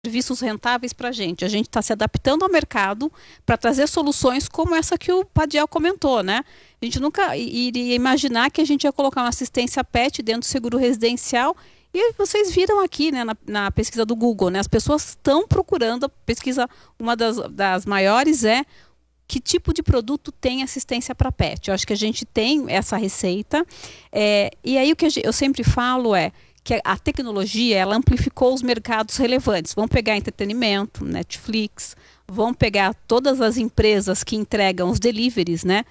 serviços rentáveis para a gente. A gente está se adaptando ao mercado para trazer soluções como essa que o Padiel comentou, né? A gente nunca iria imaginar que a gente ia colocar uma assistência PET dentro do seguro residencial. E vocês viram aqui, né, na pesquisa do Google, né? As pessoas estão procurando, a pesquisa, uma das maiores é que tipo de produto tem assistência para PET. Eu acho que a gente tem essa receita. E aí o que eu sempre falo é que a tecnologia, ela amplificou os mercados relevantes. Vamos pegar entretenimento, Netflix, vamos pegar todas as empresas que entregam os deliveries, né?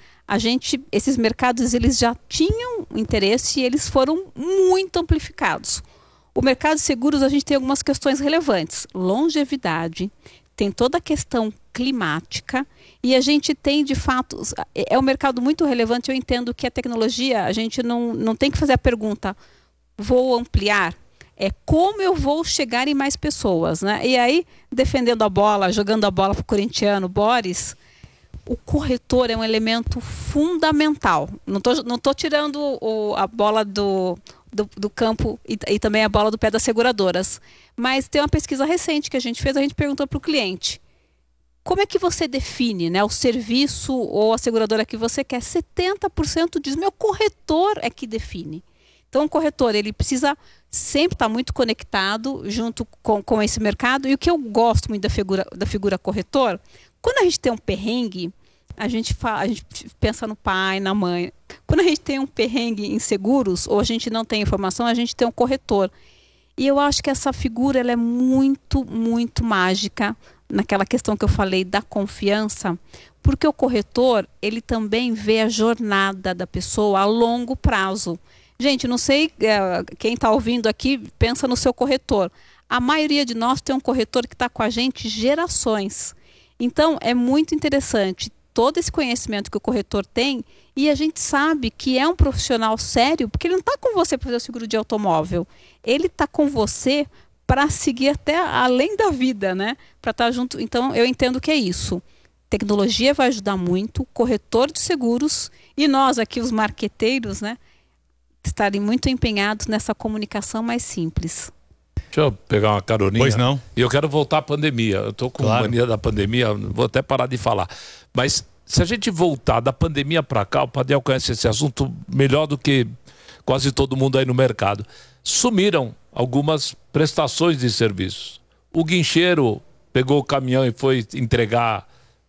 Esses mercados, eles já tinham interesse e eles foram muito amplificados. O mercado de seguros, a gente tem algumas questões relevantes. Longevidade, tem toda a questão climática e a gente tem, de fato, é um mercado muito relevante. Eu entendo que a tecnologia, a gente não tem que fazer a pergunta, vou ampliar, como eu vou chegar em mais pessoas, né? E aí, defendendo a bola, jogando a bola para o corintiano Boris, o corretor é um elemento fundamental. Não tô tirando a bola do campo e também a bola do pé das seguradoras. Mas tem uma pesquisa recente que a gente fez, a gente perguntou para o cliente, como é que você define, né, o serviço ou a seguradora que você quer? 70% diz, meu corretor é que define. Então, o corretor, ele precisa sempre estar muito conectado junto com esse mercado. E o que eu gosto muito da figura corretor, quando a gente tem um perrengue, a gente pensa no pai, na mãe. Quando a gente tem um perrengue em seguros, ou a gente não tem informação, a gente tem um corretor. E eu acho que essa figura ela é muito, muito mágica naquela questão que eu falei da confiança, porque o corretor, ele também vê a jornada da pessoa a longo prazo. Gente, não sei, quem está ouvindo aqui, pensa no seu corretor. A maioria de nós tem um corretor que está com a gente gerações. Então, é muito interessante todo esse conhecimento que o corretor tem e a gente sabe que é um profissional sério, porque ele não está com você para fazer o seguro de automóvel. Ele está com você para seguir até além da vida, né? Para estar junto. Então, eu entendo que é isso. Tecnologia vai ajudar muito, corretor de seguros e nós aqui, os marqueteiros, né? Estarem muito empenhados nessa comunicação mais simples. Deixa eu pegar uma caroninha. Pois não. E eu quero voltar à pandemia. Eu estou com mania da pandemia, vou até parar de falar. Mas se a gente voltar da pandemia para cá, o Padiel conhece esse assunto melhor do que quase todo mundo aí no mercado. Sumiram algumas prestações de serviços. O guincheiro pegou o caminhão e foi entregar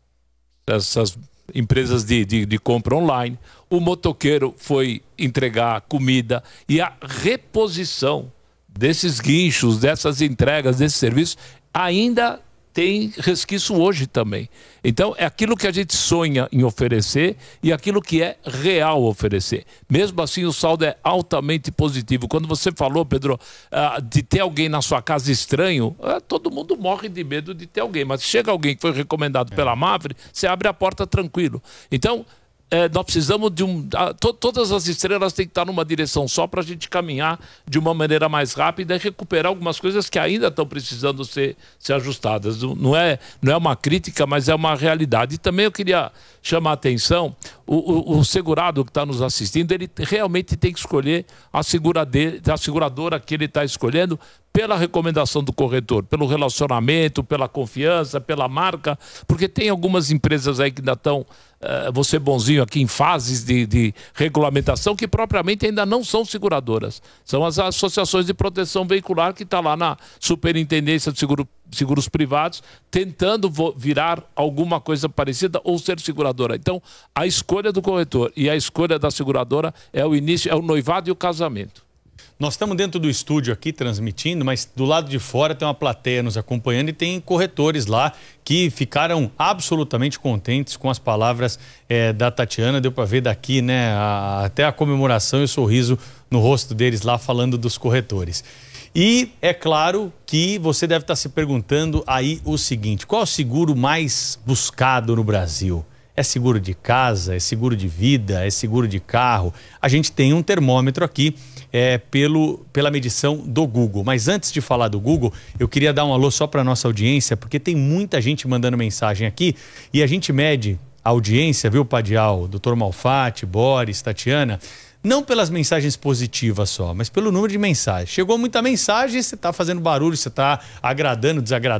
essas empresas de compra online. O motoqueiro foi entregar comida e a reposição desses guinchos, dessas entregas, desses serviços, ainda tem resquício hoje também. Então, é aquilo que a gente sonha em oferecer e aquilo que é real oferecer. Mesmo assim, o saldo é altamente positivo. Quando você falou, Pedro, de ter alguém na sua casa estranho, todo mundo morre de medo de ter alguém. Mas chega alguém que foi recomendado pela Mavre, você abre a porta tranquilo. Então, nós precisamos de todas as estrelas têm que estar numa direção só para a gente caminhar de uma maneira mais rápida e recuperar algumas coisas que ainda estão precisando ser ajustadas. Não é uma crítica, mas é uma realidade. E também eu queria chamar a atenção, o segurado que está nos assistindo, ele realmente tem que escolher a seguradora que ele está escolhendo pela recomendação do corretor, pelo relacionamento, pela confiança, pela marca, porque tem algumas empresas aí que ainda estão, vou ser bonzinho aqui, em fases de regulamentação que propriamente ainda não são seguradoras. São as associações de proteção veicular que estão lá na Superintendência de Seguros Privados tentando virar alguma coisa parecida ou ser seguradora. Então, a escolha do corretor e a escolha da seguradora é o início, é o noivado e o casamento. Nós estamos dentro do estúdio aqui transmitindo, mas do lado de fora tem uma plateia nos acompanhando e tem corretores lá que ficaram absolutamente contentes com as palavras da Tatiana. Deu para ver daqui, né, até a comemoração e o sorriso no rosto deles lá falando dos corretores. E é claro que você deve estar se perguntando aí o seguinte: qual é o seguro mais buscado no Brasil? É seguro de casa? É seguro de vida? É seguro de carro? A gente tem um termômetro aqui pela medição do Google. Mas antes de falar do Google, eu queria dar um alô só para nossa audiência, porque tem muita gente mandando mensagem aqui e a gente mede a audiência, viu, Padial, Dr. Malfatti, Boris, Tatiana, Não pelas mensagens positivas só, mas pelo número de mensagens. Chegou muita mensagem, você está fazendo barulho, você está agradando, desagradando.